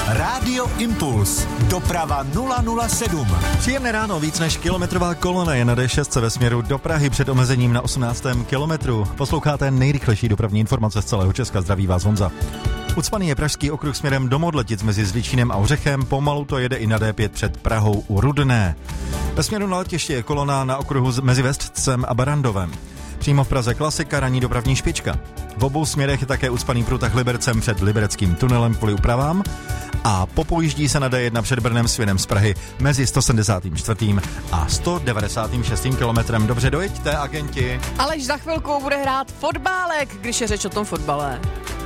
Rádio Impuls. Doprava 007. Příjemné ráno, víc než kilometrová kolona je na D6 ve směru do Prahy před omezením na 18. kilometru. Posloucháte nejrychlejší dopravní informace z celého Česka. Zdraví vás Honza. Ucpaný je pražský okruh směrem do Modletic mezi Zličínem a Ořechem, pomalu to jede i na D5 před Prahou u Rudné. Ve směru na letiště je kolona na okruhu mezi Vestcem a Barandovem. Přímo v Praze klasika, ranní dopravní špička. V obou směrech je také ucpaný průtah Libercem před Libereckým tunelem kvůli úpravám a popojíždí se na D1 před Brnem směrem z Prahy mezi 174. a 196. kilometrem. Dobře, dojeďte, agenti. Aleš za chvilku bude hrát fotbálek, když je řeč o tom fotbale.